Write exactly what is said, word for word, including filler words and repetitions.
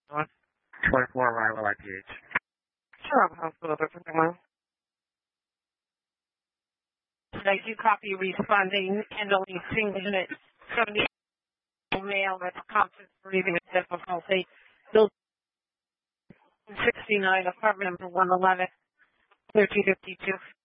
twenty-four arrival I P H. Sure, hospital, Doctor Well. I do copy responding, handling single unit seventy male that's conscious breathing with difficulty. Bill sixty-nine, apartment number one eleven, thirteen fifty-two.